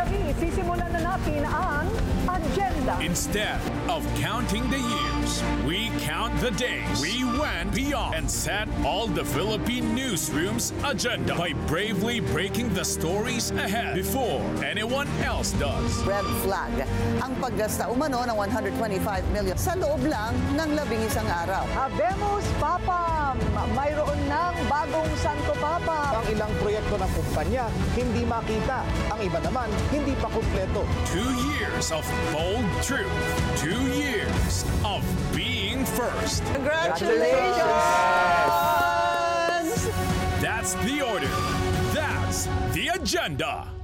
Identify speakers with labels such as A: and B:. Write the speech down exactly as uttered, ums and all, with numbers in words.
A: Isisimulan na natin ang agenda.
B: Instead of counting the years, we count the days. We went beyond and set all the Philippine newsroom's agenda by bravely breaking the stories ahead before anyone else does.
C: Red flag ang paggasta umano ng one hundred twenty-five million sa loob lang ng labing isang araw.
A: Habemos Papa, mayroon ng bagong Santo Papa.
D: Ang ilang proyekto ng kumpanya hindi makita. Ang iba naman hindi pa kumpleto.
B: Two years of bold truth. Two years of being first.
C: Congratulations!
B: That's the order. That's the agenda.